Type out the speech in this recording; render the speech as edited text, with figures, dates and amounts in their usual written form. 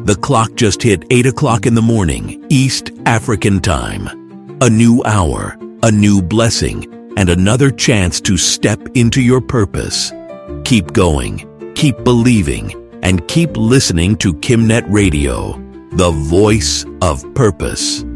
The clock just hit 8 o'clock in the morning, East African time. A new hour, a new blessing, and another chance to step into your purpose. Keep going, keep believing, and keep listening to KimNet Radio, the voice of purpose.